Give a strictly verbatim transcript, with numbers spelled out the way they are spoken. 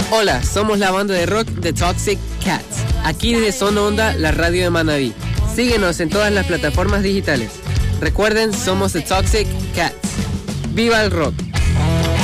Hola, somos la banda de rock The Toxic Cats. Aquí desde Zona Onda, la radio de Manabí. Síguenos en todas las plataformas digitales. Recuerden, somos The Toxic Cats. ¡Viva el rock!